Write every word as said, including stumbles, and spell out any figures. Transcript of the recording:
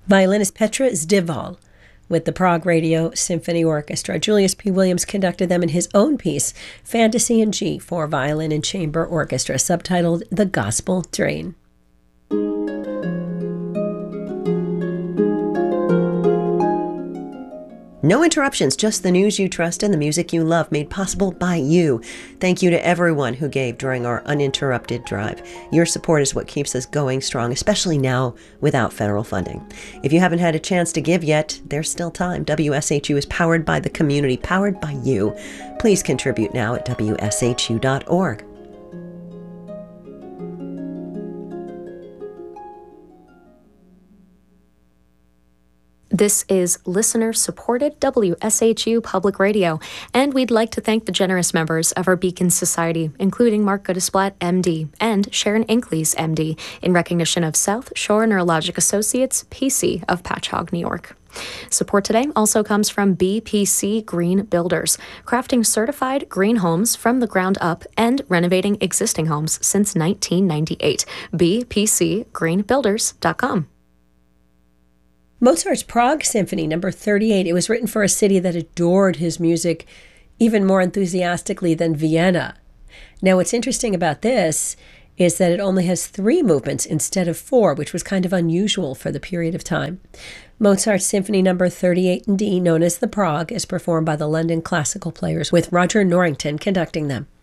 Violinist Petra Zdival with the Prague Radio Symphony Orchestra. Julius P. Williams conducted them in his own piece, Fantasy in G for Violin and Chamber Orchestra, subtitled The Gospel Train. No interruptions, just the news you trust and the music you love, made possible by you. Thank you to everyone who gave during our uninterrupted drive. Your support is what keeps us going strong, especially now without federal funding. If you haven't had a chance to give yet, there's still time. W S H U is powered by the community, powered by you. Please contribute now at W S H U dot org. This is listener-supported W S H U Public Radio, and we'd like to thank the generous members of our Beacon Society, including Mark Goodesplat, M D, and Sharon Inkleys, M D, in recognition of South Shore Neurologic Associates, P C, of Patchogue, New York. Support today also comes from B P C Green Builders, crafting certified green homes from the ground up and renovating existing homes since nineteen ninety-eight. b p c green builders dot com. Mozart's Prague Symphony, number thirty-eight. It was written for a city that adored his music even more enthusiastically than Vienna. Now, what's interesting about this is that it only has three movements instead of four, which was kind of unusual for the period of time. Mozart's Symphony number thirty-eight in D, known as the Prague, is performed by the London Classical Players, with Roger Norrington conducting them.